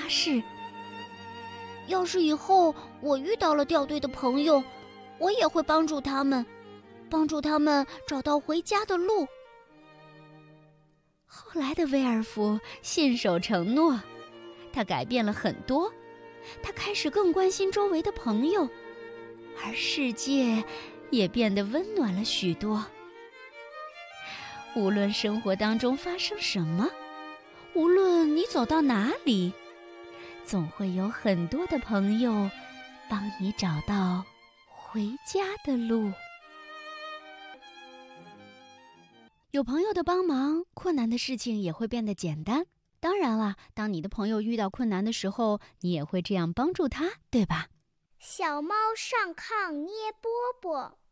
誓，要是以后我遇到了掉队的朋友，我也会帮助他们找到回家的路。后来的威尔夫信守承诺，他改变了很多，他开始更关心周围的朋友，而世界也变得温暖了许多。无论生活当中发生什么，无论你走到哪里，总会有很多的朋友帮你找到回家的路。有朋友的帮忙，困难的事情也会变得简单。当然了，当你的朋友遇到困难的时候，你也会这样帮助他，对吧？ 小猫上炕捏饽饽。